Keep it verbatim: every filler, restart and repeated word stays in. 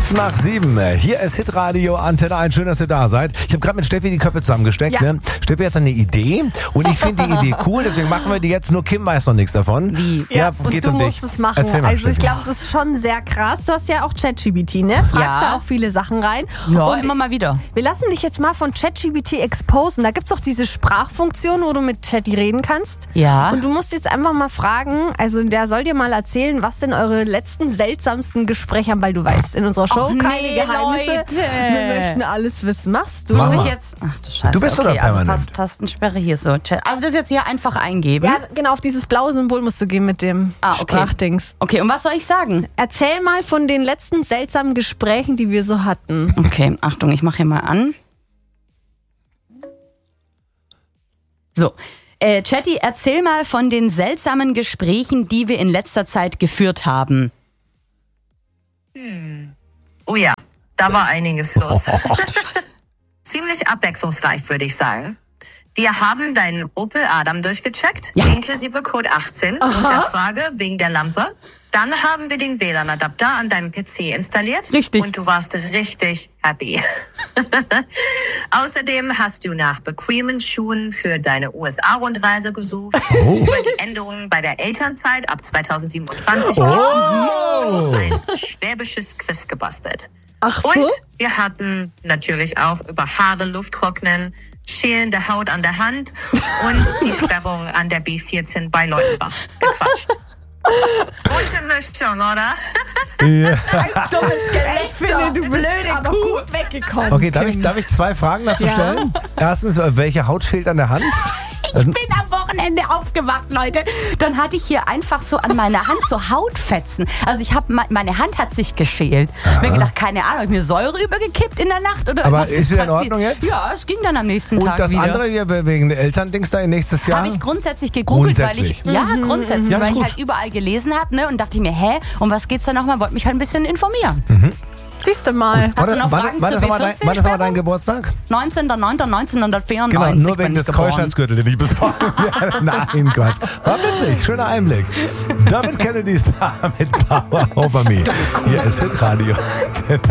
Fünf nach sieben. Hier ist Hitradio Antenne eins. Schön, dass ihr da seid. Ich habe gerade mit Steffi die Köpfe zusammengesteckt. Ja. Ne? Steffi hat eine Idee und ich finde die Idee cool, deswegen machen wir die jetzt. Nur Kim weiß noch nichts davon. Wie? Ja, und geht du um musst dich. es machen. Erzähl mal, Also ich Steffi. glaube, es ist schon sehr krass. Du hast ja auch ChatGPT, ne? Fragst Ja. da auch viele Sachen rein. Ja, und immer mal wieder. wir lassen dich jetzt mal von ChatGPT exposen. Da gibt es doch diese Sprachfunktion, wo du mit Chatty reden kannst. Ja. Und du musst jetzt einfach mal fragen, also der soll dir mal erzählen, was denn eure letzten seltsamsten Gespräche haben, weil du weißt, in unserer Show Och, nee, keine Geheimnisse. Leute. Wir möchten alles wissen. Machst du? Mach Muss mal. ich jetzt. Ach du Scheiße. Du bist okay, doch also permanent. passt Tastensperre hier so. Chat- Also das jetzt hier einfach eingeben. Ja, genau, auf dieses blaue Symbol musst du gehen mit dem Ah, okay. Sprachdings. Okay, und was soll ich sagen? Erzähl mal von den letzten seltsamen Gesprächen, die wir so hatten. Okay, Achtung, ich mache hier mal an. So, äh, Chatty, erzähl mal von den seltsamen Gesprächen, die wir in letzter Zeit geführt haben. Oh ja, da war einiges los. Ziemlich abwechslungsreich, würde ich sagen. Wir haben deinen Opel Adam durchgecheckt, Ja. inklusive Code achtzehn und der Frage wegen der Lampe. Dann haben wir den W L A N-Adapter an deinem P C installiert. Richtig. Und du warst richtig happy. Außerdem hast du nach bequemen Schuhen für deine U S A-Rundreise gesucht, über die Änderungen bei der Elternzeit ab zweitausendsiebenundzwanzig gesprochen und ein schwäbisches Quiz gebastelt. Ach so? Und wir hatten natürlich auch über Haare, Lufttrocknen, schälende Haut an der Hand und die Sperrung an der B vierzehn bei Leutenbach gequatscht. Gute Mischung, oder? Dummes Ich finde, du bist aber gut weggekommen. Okay, darf ich, darf ich zwei Fragen dazu Ja. stellen? Erstens, welche Haut fehlt an der Hand? Ich bin am Wochenende aufgewacht, Leute. Dann hatte ich hier einfach so an meiner Hand so Hautfetzen. Also ich habe meine Hand hat sich geschält. Ich mir gedacht, keine Ahnung, hab ich mir Säure übergekippt in der Nacht oder Aber was ist wieder in passiert? Ordnung jetzt? Ja, es ging dann am nächsten Und Tag das wieder. andere hier wegen Elterndings da nächstes Jahr? Habe ich grundsätzlich gegoogelt, weil ich Grundsätzlich. ja grundsätzlich, Ja, weil ich gut. halt überall gelesen habe, ne, und dachte mir, hä, um was geht's da nochmal? Wollte mich halt ein bisschen informieren. Siehst du mal. Hast du noch wann, Fragen wann, zur ist aber B dein, vierzehn wann ist aber dein Sperrung? Geburtstag? neunzehnter neunter neunzehnhundertvierundneunzig Genau, nur bin wegen ich des geboren. Keuschheitsgürtels, den ich besorgen werde. Nein, Quatsch. War witzig, schöner Einblick. David Kennedy ist da mit Power Over Me. Hier ist Hitradio.